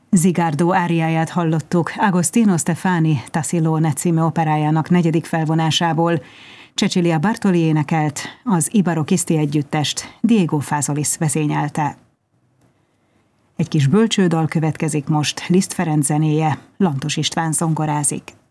Zigardo áriáját hallottuk Agostino Stefani Tassillone című operájának 4. felvonásából. Cecilia Bartoli énekelt, az I Barocchisti együttest Diego Fázolis vezényelte. Egy kis bölcsődal következik most, Liszt Ferenc zenéje, Lantos István zongorázik.